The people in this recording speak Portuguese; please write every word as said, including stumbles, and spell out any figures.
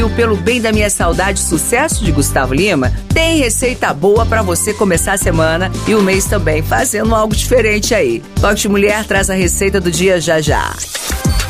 E o Pelo Bem da Minha Saudade, sucesso de Gustavo Lima, tem receita boa pra você começar a semana e o mês também, fazendo algo diferente aí. Toque de Mulher traz a receita do dia já já.